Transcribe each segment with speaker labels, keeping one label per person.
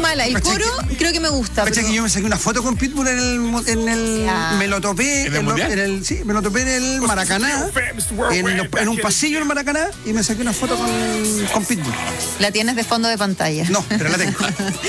Speaker 1: mala. El coro creo que me gusta.
Speaker 2: Cacha que yo me saqué una foto con Pitbull me lo topé me lo topé en el Maracaná, en un pasillo del Maracaná, y me saqué una foto con Pitbull.
Speaker 1: ¿La tienes de fondo de pantalla?
Speaker 2: No, pero la tengo.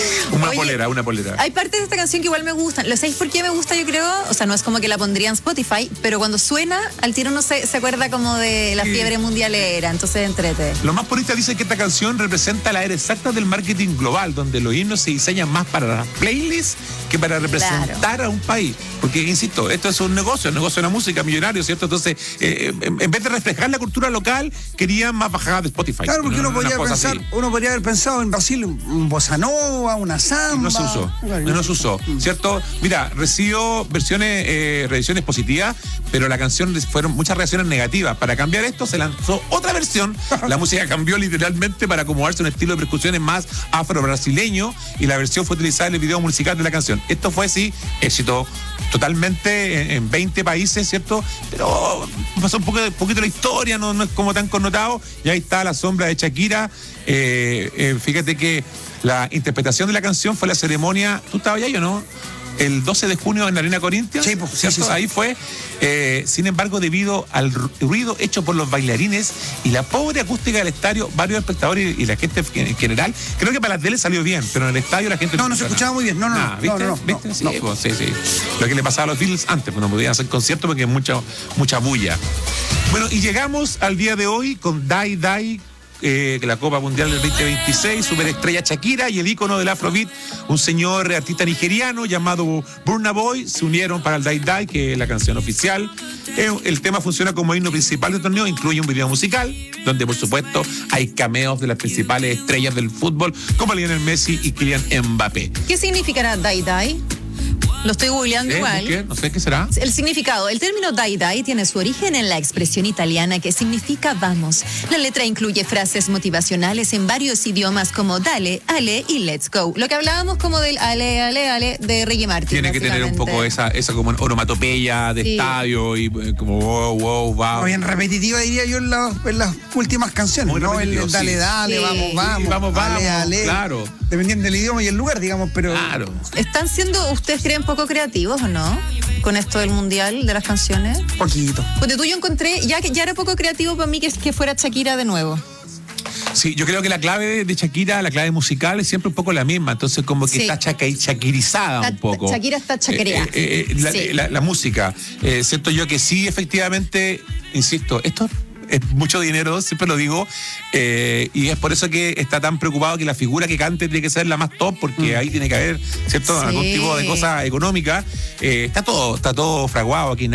Speaker 3: Una polera.
Speaker 1: Hay partes de esta canción que igual me gustan. ¿Lo sabéis por qué me gusta? Yo creo, o sea, no es como que la pondría en Spotify, pero cuando suena, al tiro uno se acuerda como de la fiebre mundialera, entonces entrete.
Speaker 3: Los más puristas dicen que esta canción representa la era exacta del marketing global, donde los himnos se diseñan más para las playlists que para representar a un país. Porque, insisto, esto es un negocio de la música, millonario, ¿cierto? Entonces, en vez de reflejar la cultura local, querían más bajadas de Spotify.
Speaker 2: Claro, porque uno podría haber pensado en Brasil un bossa nova, una samba.
Speaker 3: No se usó, ¿cierto? Mira, recibió revisiones positivas, pero la canción fueron muchas reacciones negativas. Para cambiar esto, se lanzó otra versión. La música cambió literalmente para acomodarse a un estilo de percusiones más afro-brasileño, y la versión fue utilizada en el video musical de la canción. Esto fue, sí, éxito totalmente en 20 países, ¿cierto? Pero pasó un poquito la historia, no es como tan connotado, y ahí está La Sombra de Shakira. Fíjate que la interpretación de la canción fue la ceremonia, ¿tú estabas ahí o no? El 12 de junio en la Arena Corinthians. Sí, pues, sí. Ahí fue. Sin embargo, debido al ruido hecho por los bailarines y la pobre acústica del estadio, varios espectadores y la gente en general, creo que para la tele salió bien, pero en el estadio la gente
Speaker 2: no se escuchaba muy bien.
Speaker 3: ¿Viste? Sí. Lo que le pasaba a los Beatles antes, pues no podían hacer conciertos porque hay mucha bulla. Bueno, y llegamos al día de hoy con Die Die, la Copa Mundial del 2026, superestrella Shakira y el ícono del Afrobeat, un señor artista nigeriano llamado Burna Boy, se unieron para el Die Die, que es la canción oficial. El tema funciona como himno principal del torneo, incluye un video musical, donde por supuesto hay cameos de las principales estrellas del fútbol, como Lionel Messi y Kylian Mbappé.
Speaker 1: ¿Qué significará Die Die? Lo estoy googleando igual.
Speaker 3: ¿Qué? No sé qué será.
Speaker 1: El significado. El término die die tiene su origen en la expresión italiana que significa vamos. La letra incluye frases motivacionales en varios idiomas como dale, ale y let's go. Lo que hablábamos como del ale, ale, ale de Ricky Martin.
Speaker 3: Tiene que tener un poco esa como onomatopeya de estadio y como wow.
Speaker 2: Bien repetitiva, diría yo, en las últimas canciones.
Speaker 3: Muy
Speaker 2: ¿no? El dale, dale, vamos. Ale.
Speaker 3: Claro.
Speaker 2: Dependiendo del idioma y el lugar, digamos, pero...
Speaker 3: Claro.
Speaker 1: ¿Están siendo, ustedes creen, poco creativos o no? Con esto del mundial, de las canciones.
Speaker 2: Poquito.
Speaker 1: Porque yo encontré, ya era poco creativo para mí que fuera Shakira de nuevo.
Speaker 3: Sí, yo creo que la clave de Shakira, la clave musical es siempre un poco la misma, entonces como que está shakirizada un poco.
Speaker 1: Shakira está chaquereada.
Speaker 3: La música. Siento yo que sí, efectivamente, insisto, esto es mucho dinero, siempre lo digo, y es por eso que está tan preocupado que la figura que cante tiene que ser la más top, porque ahí tiene que haber, ¿cierto? Algún tipo de cosa económica. Está todo fraguado aquí.